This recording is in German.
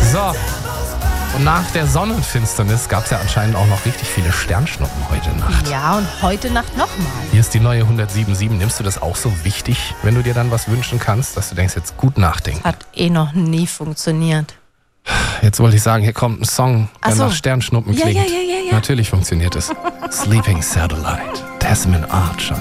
So. Und nach der Sonnenfinsternis gab es ja anscheinend auch noch richtig viele Sternschnuppen heute Nacht. Ja, und heute Nacht nochmal. Hier ist die neue 107.7. Nimmst du das auch so wichtig, wenn du dir dann was wünschen kannst, dass du denkst, jetzt gut nachdenken? Hat noch nie funktioniert. Jetzt wollte ich sagen, hier kommt ein Song, der nach Sternschnuppen klingt. Ja. Natürlich funktioniert es. Sleeping Satellite, Tasman Archer.